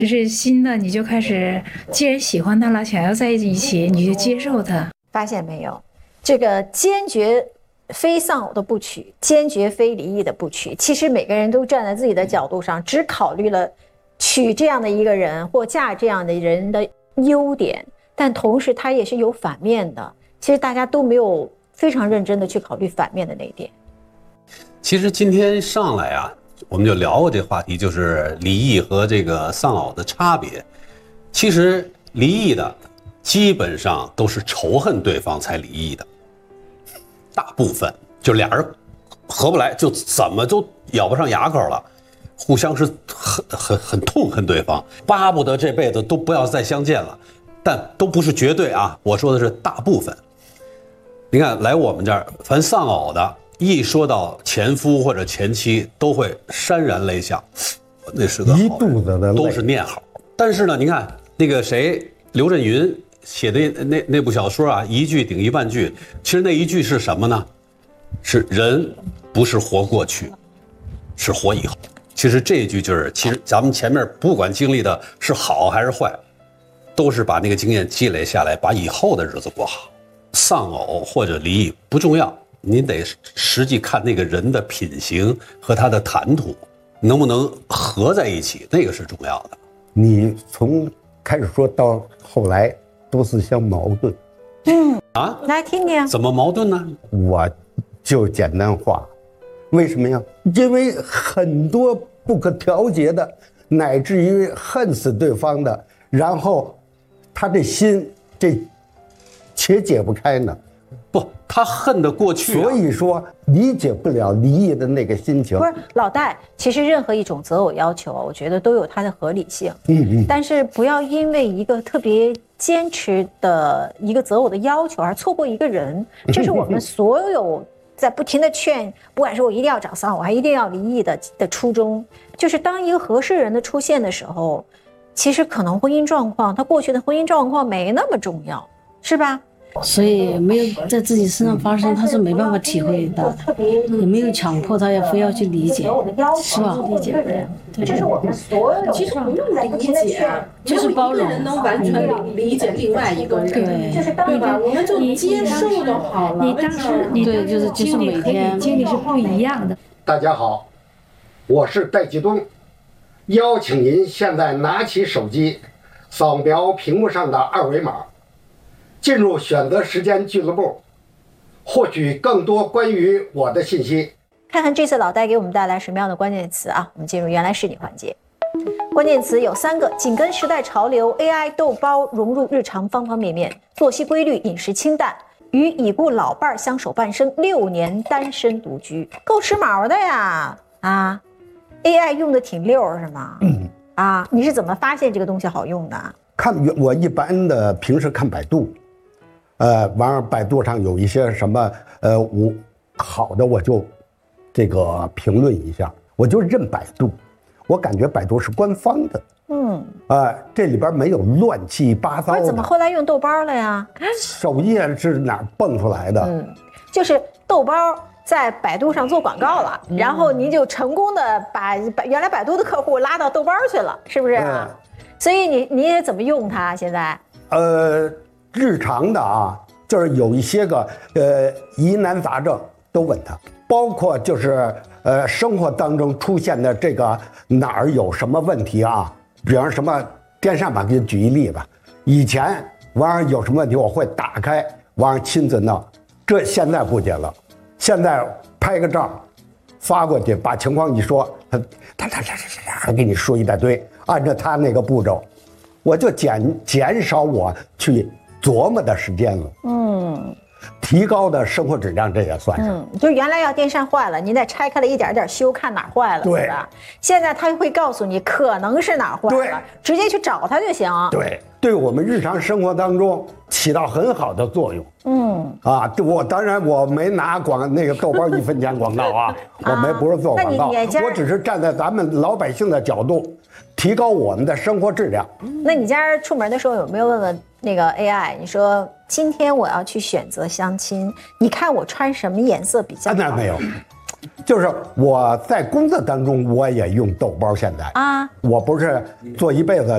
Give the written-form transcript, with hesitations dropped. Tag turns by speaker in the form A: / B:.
A: 就是新的，你就开始，既然喜欢他了，想要在一起，你就接受他。
B: 发现没有，这个坚决非丧偶的不娶，坚决非离异的不娶。其实每个人都站在自己的角度上，只考虑了娶这样的一个人或嫁这样的人的优点，但同时他也是有反面的。其实大家都没有非常认真的去考虑反面的那一点。
C: 其实今天上来啊，我们就聊过这个话题，就是离异和这个丧偶的差别。其实离异的基本上都是仇恨对方才离异的，大部分就俩人合不来，就怎么都咬不上牙口了，互相是很痛恨对方，巴不得这辈子都不要再相见了。但都不是绝对啊，我说的是大部分。你看来我们这儿，凡丧偶的，一说到前夫或者前妻，都会潸然泪下，那是个好人，
D: 一肚子的泪，
C: 都是念好。但是呢，你看那个谁，刘震云写的那部小说啊，一句顶一万句。其实那一句是什么呢？是人不是活过去，是活以后。其实这一句就是，其实咱们前面不管经历的是好还是坏，都是把那个经验积累下来，把以后的日子过好。丧偶或者离异不重要，您得实际看那个人的品行和他的谈吐能不能合在一起，那个是重要的。
D: 你从开始说到后来都是相矛盾。
B: 来听听
C: 怎么矛盾呢？
D: 我就简单化，为什么呀？因为很多不可调节的，乃至于恨死对方的，然后他这心这且解不开呢。
C: 不，他恨得过去
D: 所以说理解不了离异的那个心情。
B: 不是老戴，其实任何一种择偶要求，我觉得都有它的合理性。但是不要因为一个特别坚持的一个择偶的要求而错过一个人，这是我们所有在不停的劝，不管是我一定要找丧偶，还一定要离异的初衷，就是当一个合适人的出现的时候，其实可能婚姻状况，他过去的婚姻状况没那么重要，是吧？
E: 所以没有在自己身上发生，他是没办法体会的，也没有强迫他要非要去理解，是吧？
B: 理解人，这是我们所有
F: 其实不用理解，
E: 就是包容，
F: 没有一个人能完全理解另外一个人，对吧？我们就接受就好了。
A: 你当时你
E: 对，就是每天
A: 经历是不一样的。
G: 大家好，我是戴继东，邀请您现在拿起手机，扫描屏幕上的二维码，进入选择时间俱乐部，获取更多关于我的信息。
B: 看看这次老戴给我们带来什么样的关键词啊？我们进入原来是你环节。关键词有3个：紧跟时代潮流 ，AI 豆包融入日常方方面面，作息规律，饮食清淡，与已故老伴相守半生，6年单身独居，够时髦的呀！啊 ，AI 用的挺溜是吗？啊，你是怎么发现这个东西好用的？
D: 看我一般的平时看百度，完了百度上有一些什么我好的我就这个评论一下，我就认百度，我感觉百度是官方的，这里边没有乱七八糟的。
B: 不是怎么后来用豆包了呀？
D: 首页是哪儿蹦出来的？
B: 就是豆包在百度上做广告了，然后您就成功的把原来百度的客户拉到豆包去了，是不是啊？所以你也怎么用它现在？
D: 日常的啊，就是有一些个疑难杂症都问他，包括就是生活当中出现的这个哪儿有什么问题啊，比方什么电扇板，给你举一例吧。以前完有什么问题我会打开完亲自弄，这现在不行了，现在拍个照发过去，把情况一说，他给你说一大堆，按照他那个步骤，我就减少我去琢磨的时间了。提高的生活质量，这也算是。
B: 就原来要电扇坏了，您再拆开了一点点修，看哪儿坏了，
D: 对
B: 吧？现在他会告诉你可能是哪儿坏了，直接去找他就行。
D: 对我们日常生活当中起到很好的作用。我当然我没拿那个豆包1分钱广告啊，我不是做广告，我只是站在咱们老百姓的角度，提高我们的生活质量。
B: 那你家人出门的时候有没有问问那个 AI？ 你说今天我要去选择相亲，你看我穿什么颜色比较好？
D: 那没有，就是我在工作当中我也用豆包。现在我不是做一辈子